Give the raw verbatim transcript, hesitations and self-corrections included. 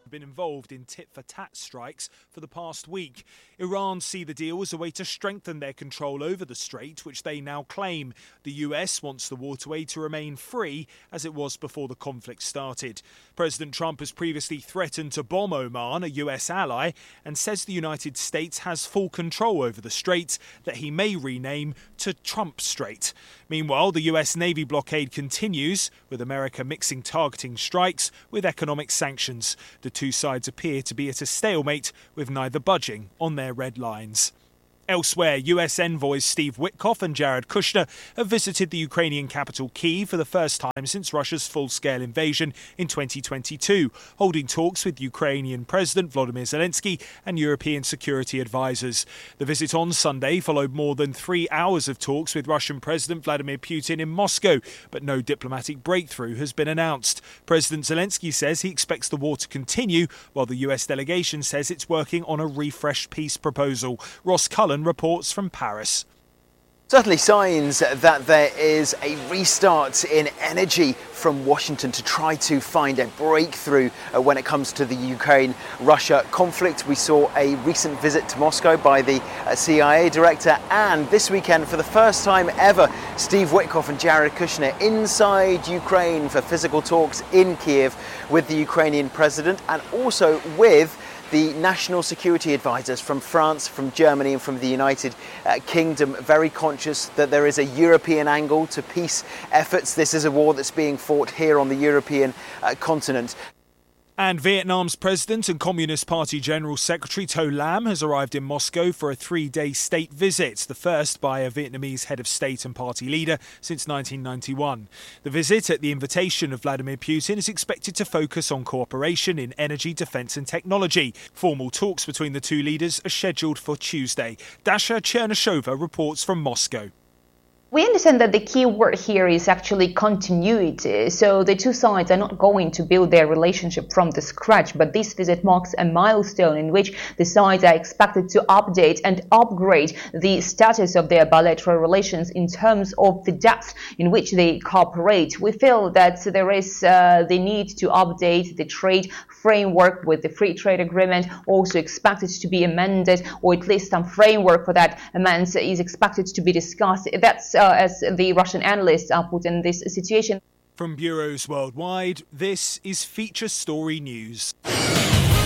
been involved in tit-for-tat strikes for the past week. Iran see the deal as a way to strengthen their control over the strait, which they now claim. The U S wants the waterway to remain free as it was before the conflict started. President Trump has previously threatened to bomb Oman, a U S ally, and says the United States has full control over the strait that he may rename to Trump Strait. Meanwhile, the U S Navy blockade continues, with America mixing targeting strikes with economic sanctions. The two sides appear to be at a stalemate, with neither budging on their red lines. Elsewhere, U S envoys Steve Witkoff and Jared Kushner have visited the Ukrainian capital Kyiv for the first time since Russia's full-scale invasion in twenty twenty-two, holding talks with Ukrainian President Volodymyr Zelensky and European security advisors. The visit on Sunday followed more than three hours of talks with Russian President Vladimir Putin in Moscow, but no diplomatic breakthrough has been announced. President Zelensky says he expects the war to continue, while the U S delegation says it's working on a refreshed peace proposal. Ross Cullen reports from Paris. Certainly signs that there is a restart in energy from Washington to try to find a breakthrough when it comes to the Ukraine-Russia conflict. We saw a recent visit to Moscow by the C I A director, and this weekend, for the first time ever, Steve Witkoff and Jared Kushner inside Ukraine for physical talks in Kyiv with the Ukrainian president and also with the national security advisors from France, from Germany and from the United uh, Kingdom, very conscious that there is a European angle to peace efforts. This is a war that's being fought here on the European uh, continent. And Vietnam's president and Communist Party General Secretary To Lam has arrived in Moscow for a three-day state visit, the first by a Vietnamese head of state and party leader since nineteen ninety-one. The visit, at the invitation of Vladimir Putin, is expected to focus on cooperation in energy, defence and technology. Formal talks between the two leaders are scheduled for Tuesday. Dasha Chernyshova reports from Moscow. We understand that the key word here is actually continuity, so the two sides are not going to build their relationship from the scratch, but this visit marks a milestone in which the sides are expected to update and upgrade the status of their bilateral relations in terms of the depth in which they cooperate. We feel that there is uh, the need to update the trade framework with the free trade agreement, also expected to be amended, or at least some framework for that amendment is expected to be discussed. That's Uh, as the Russian analysts are put in this situation. From bureaus worldwide, this is Feature Story News.